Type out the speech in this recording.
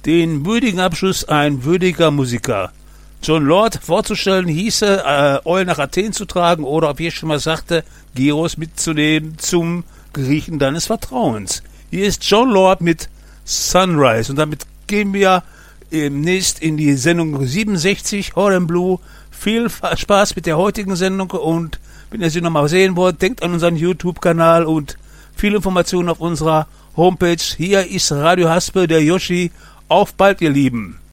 Den würdigen Abschluss ein würdiger Musiker. Jon Lord vorzustellen hieße, Öl nach Athen zu tragen oder, wie ich schon mal sagte, Gyros mitzunehmen zum Griechen deines Vertrauens. Hier ist Jon Lord mit Sunrise und damit gehen wir demnächst in die Sendung 67, Hot and Blue. Viel Spaß mit der heutigen Sendung und wenn ihr sie nochmal sehen wollt, denkt an unseren YouTube-Kanal und viele Informationen auf unserer Homepage. Hier ist Radio Haspe, der Yoshi. Auf bald, ihr Lieben.